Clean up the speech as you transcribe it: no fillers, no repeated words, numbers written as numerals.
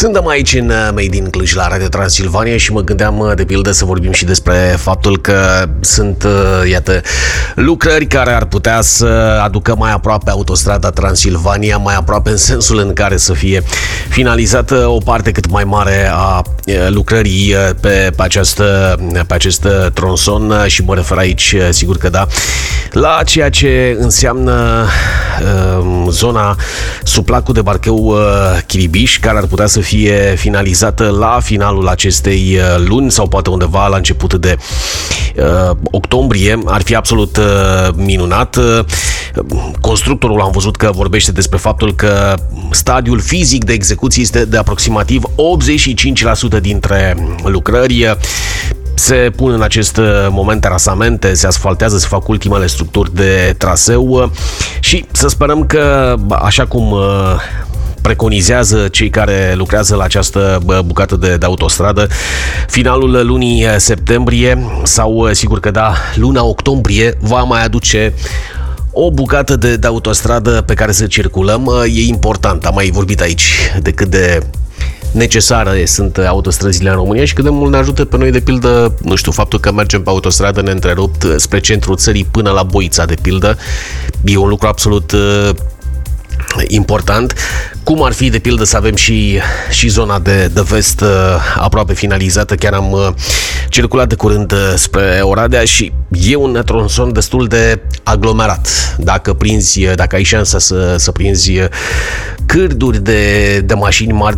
Suntem aici în Made in Cluj la Radio Transilvania și mă gândeam de pildă să vorbim și despre faptul că sunt, iată, lucrări care ar putea să aducă mai aproape autostrada Transilvania, mai aproape în sensul în care să fie finalizată o parte cât mai mare a lucrării pe acest tronson și mă refer aici, sigur că da, la ceea ce înseamnă zona sub placul de parcheu Chiribiș, care ar putea să fie finalizată la finalul acestei luni sau poate undeva la început de octombrie. Ar fi absolut minunat. Constructorul am văzut că vorbește despre faptul că stadiul fizic de execuție este de aproximativ 85% dintre lucrări. Se pun în acest moment terasamente, se asfaltează, se fac ultimele structuri de traseu și să sperăm că, așa cum preconizează cei care lucrează la această bucată de autostradă, finalul lunii septembrie sau, sigur că da, luna octombrie va mai aduce o bucată de autostradă pe care să circulăm. E important, am mai vorbit aici de cât de necesare sunt autostrăzile în România și cât de mult ne ajută pe noi, de pildă, nu știu, faptul că mergem pe autostradă neîntrerupt spre centrul țării până la Boița, de pildă. E un lucru absolut important. Cum ar fi, de pildă, să avem și zona de vest aproape finalizată. Chiar am circulat de curând spre Oradea și e un tronson destul de aglomerat. Dacă ai șansa să prinzi cârduri de mașini mari